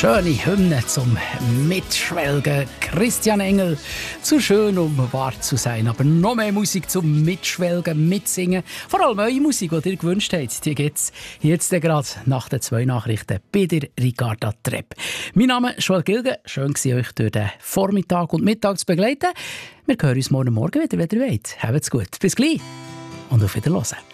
Schöne Hymne zum Mitschwelgen. Christian Engel, zu schön, um wahr zu sein. Aber noch mehr Musik zum Mitschwelgen, Mitsingen. Vor allem eure Musik, die ihr gewünscht habt, die gibt es jetzt gerade nach den 2 Nachrichten bei der Ricarda Trepp. Mein Name ist Joel Gilgen. Schön war euch durch den Vormittag und Mittag zu begleiten. Wir hören uns morgen wieder, wenn ihr wollt. Habt's gut. Bis gleich und auf Wiederhören.